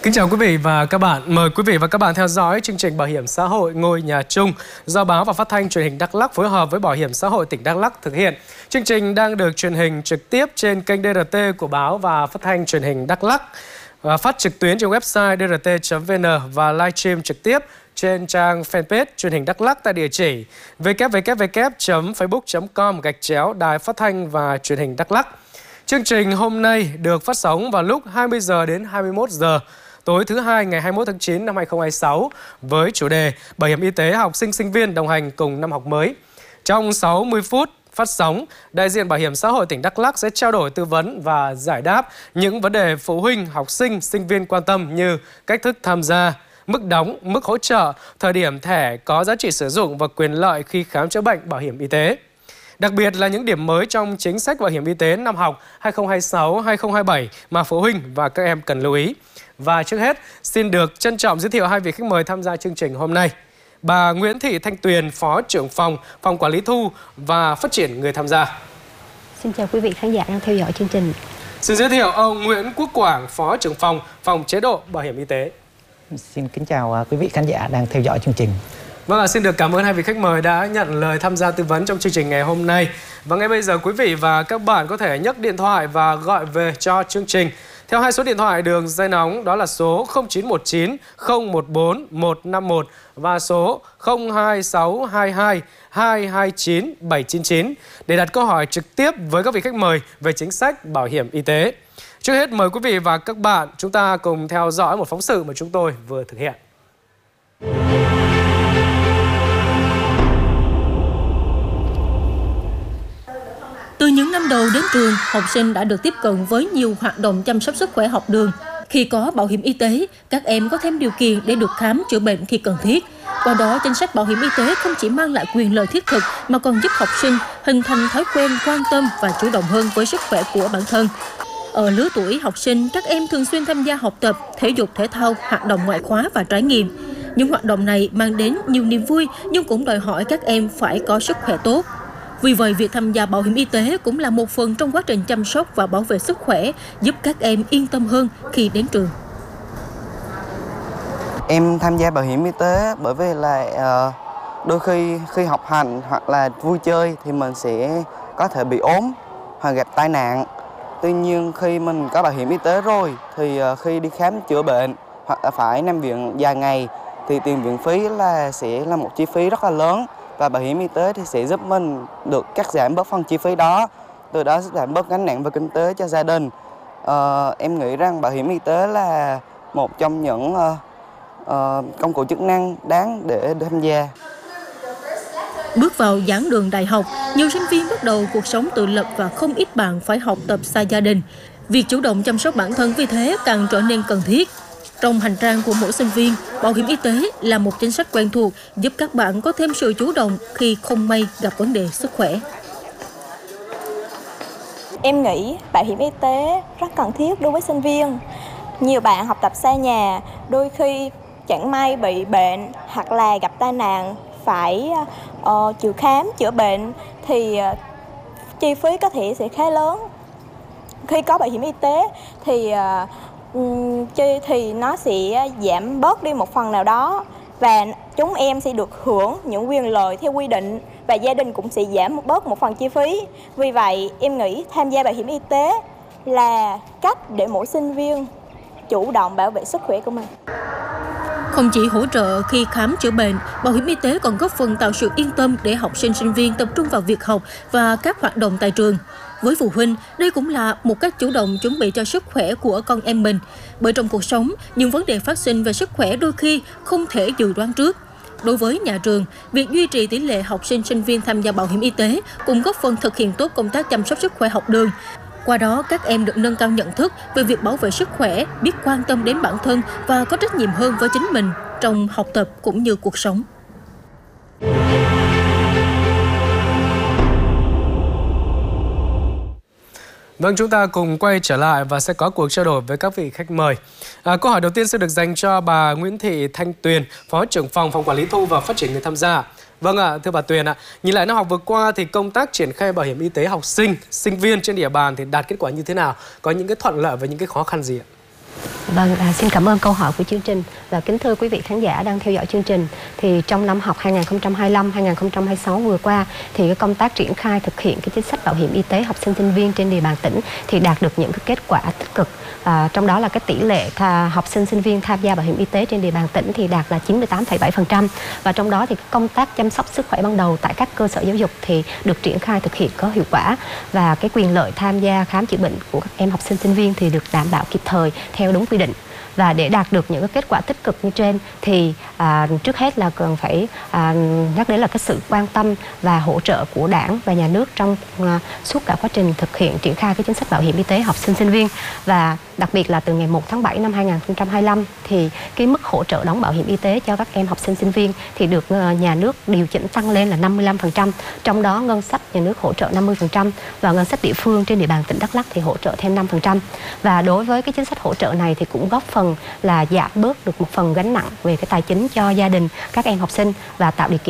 Kính chào quý vị và các bạn. Mời quý vị và các bạn theo dõi chương trình Bảo hiểm xã hội Ngôi Nhà Chung do Báo và Phát thanh Truyền hình Đắk Lắk phối hợp với Bảo hiểm xã hội tỉnh Đắk Lắk thực hiện. Chương trình đang được truyền hình trực tiếp trên kênh DRT của Báo và Phát thanh Truyền hình Đắk Lắk, phát trực tuyến trên website drt.vn và livestream trực tiếp trên trang fanpage Truyền hình Đắk Lắk tại địa chỉ www.facebook.com/Đài Phát thanh và Truyền hình Đắk Lắk. Chương trình hôm nay được phát sóng vào lúc 20 giờ đến 21 giờ tối thứ Hai ngày 21 tháng 9 năm 2026 với chủ đề Bảo hiểm y tế học sinh sinh viên đồng hành cùng năm học mới. Trong 60 phút phát sóng, đại diện Bảo hiểm xã hội tỉnh Đắk Lắk sẽ trao đổi tư vấn và giải đáp những vấn đề phụ huynh, học sinh, sinh viên quan tâm như cách thức tham gia, mức đóng, mức hỗ trợ, thời điểm thẻ có giá trị sử dụng và quyền lợi khi khám chữa bệnh bảo hiểm y tế. Đặc biệt là những điểm mới trong chính sách bảo hiểm y tế năm học 2026-2027 mà phụ huynh và các em cần lưu ý. Và trước hết, xin được trân trọng giới thiệu hai vị khách mời tham gia chương trình hôm nay. Bà Nguyễn Thị Thanh Tuyền, Phó trưởng phòng Quản lý thu và phát triển người tham gia. Xin chào quý vị khán giả đang theo dõi chương trình. Xin giới thiệu ông Nguyễn Quốc Quảng, Phó trưởng phòng chế độ bảo hiểm y tế. Xin kính chào quý vị khán giả đang theo dõi chương trình. Vâng, xin được cảm ơn hai vị khách mời đã nhận lời tham gia tư vấn trong chương trình ngày hôm nay. Và ngay bây giờ quý vị và các bạn có thể nhấc điện thoại và gọi về cho chương trình theo hai số điện thoại đường dây nóng, đó là số 0919 014 151 và số 02622 229 799 để đặt câu hỏi trực tiếp với các vị khách mời về chính sách bảo hiểm y tế. Trước hết mời quý vị và các bạn chúng ta cùng theo dõi một phóng sự mà chúng tôi vừa thực hiện. Từ những năm đầu đến trường, học sinh đã được tiếp cận với nhiều hoạt động chăm sóc sức khỏe học đường. Khi có bảo hiểm y tế, các em có thêm điều kiện để được khám chữa bệnh khi cần thiết. Qua đó, chính sách bảo hiểm y tế không chỉ mang lại quyền lợi thiết thực mà còn giúp học sinh hình thành thói quen quan tâm và chủ động hơn với sức khỏe của bản thân. Ở lứa tuổi học sinh, các em thường xuyên tham gia học tập, thể dục thể thao, hoạt động ngoại khóa và trải nghiệm. Những hoạt động này mang đến nhiều niềm vui nhưng cũng đòi hỏi các em phải có sức khỏe tốt. Vì vậy, việc tham gia bảo hiểm y tế cũng là một phần trong quá trình chăm sóc và bảo vệ sức khỏe, giúp các em yên tâm hơn khi đến trường. Em tham gia bảo hiểm y tế bởi vì là đôi khi học hành hoặc là vui chơi thì mình sẽ có thể bị ốm hoặc gặp tai nạn. Tuy nhiên khi mình có bảo hiểm y tế rồi thì khi đi khám chữa bệnh hoặc là phải nằm viện vài ngày thì tiền viện phí sẽ là một chi phí rất là lớn. Và bảo hiểm y tế thì sẽ giúp mình được cắt giảm bớt phần chi phí đó, từ đó sẽ giảm bớt gánh nặng về kinh tế cho gia đình. Em nghĩ rằng bảo hiểm y tế là một trong những công cụ chức năng đáng để tham gia. Bước vào giảng đường đại học, nhiều sinh viên bắt đầu cuộc sống tự lập và không ít bạn phải học tập xa gia đình. Việc chủ động chăm sóc bản thân vì thế càng trở nên cần thiết. Trong hành trang của mỗi sinh viên, bảo hiểm y tế là một chính sách quen thuộc giúp các bạn có thêm sự chủ động khi không may gặp vấn đề sức khỏe. Em nghĩ bảo hiểm y tế rất cần thiết đối với sinh viên. Nhiều bạn học tập xa nhà, đôi khi chẳng may bị bệnh hoặc là gặp tai nạn phải chịu khám, chữa bệnh thì chi phí có thể sẽ khá lớn. Khi có bảo hiểm y tế thì nó sẽ giảm bớt đi một phần nào đó và chúng em sẽ được hưởng những quyền lợi theo quy định và gia đình cũng sẽ giảm bớt một phần chi phí. Vì vậy, em nghĩ tham gia bảo hiểm y tế là cách để mỗi sinh viên chủ động bảo vệ sức khỏe của mình. Không chỉ hỗ trợ khi khám chữa bệnh, bảo hiểm y tế còn góp phần tạo sự yên tâm để học sinh sinh viên tập trung vào việc học và các hoạt động tại trường. Với phụ huynh, đây cũng là một cách chủ động chuẩn bị cho sức khỏe của con em mình. Bởi trong cuộc sống, những vấn đề phát sinh về sức khỏe đôi khi không thể dự đoán trước. Đối với nhà trường, việc duy trì tỷ lệ học sinh sinh viên tham gia bảo hiểm y tế cũng góp phần thực hiện tốt công tác chăm sóc sức khỏe học đường. Qua đó, các em được nâng cao nhận thức về việc bảo vệ sức khỏe, biết quan tâm đến bản thân và có trách nhiệm hơn với chính mình trong học tập cũng như cuộc sống. Vâng, chúng ta cùng quay trở lại và sẽ có cuộc trao đổi với các vị khách mời. Câu hỏi đầu tiên sẽ được dành cho bà Nguyễn Thị Thanh Tuyền, Phó trưởng phòng Quản lý thu và phát triển người tham gia. Vâng ạ, thưa bà Tuyền ạ, nhìn lại năm học vừa qua thì công tác triển khai bảo hiểm y tế học sinh, sinh viên trên địa bàn thì đạt kết quả như thế nào? Có những cái thuận lợi và những cái khó khăn gì ạ? Vâng, xin cảm ơn câu hỏi của chương trình. Và kính thưa quý vị khán giả đang theo dõi chương trình, thì trong năm học 2025-2026 vừa qua thì cái công tác triển khai thực hiện cái chính sách bảo hiểm y tế học sinh sinh viên trên địa bàn tỉnh thì đạt được những cái kết quả tích cực. Trong đó là cái tỷ lệ học sinh sinh viên tham gia bảo hiểm y tế trên địa bàn tỉnh thì đạt là 98,7%. Và trong đó thì công tác chăm sóc sức khỏe ban đầu tại các cơ sở giáo dục thì được triển khai thực hiện có hiệu quả, và cái quyền lợi tham gia khám chữa bệnh của các em học sinh sinh viên thì được đảm bảo kịp thời theo đúng quy định. Và để đạt được những cái kết quả tích cực như trên thì trước hết là cần phải nhắc đến là cái sự quan tâm và hỗ trợ của Đảng và Nhà nước trong suốt cả quá trình thực hiện triển khai cái chính sách bảo hiểm y tế học sinh sinh viên. Và đặc biệt là từ ngày 1 tháng 7 năm 2025 thì cái mức hỗ trợ đóng bảo hiểm y tế cho các em học sinh sinh viên thì được nhà nước điều chỉnh tăng lên là 55%, trong đó ngân sách nhà nước hỗ trợ 50% và ngân sách địa phương trên địa bàn tỉnh Đắk Lắk thì hỗ trợ thêm 5%. Và đối với cái chính sách hỗ trợ này thì cũng góp phần là giảm bớt được một phần gánh nặng về cái tài chính cho gia đình các em học sinh và tạo điều kiện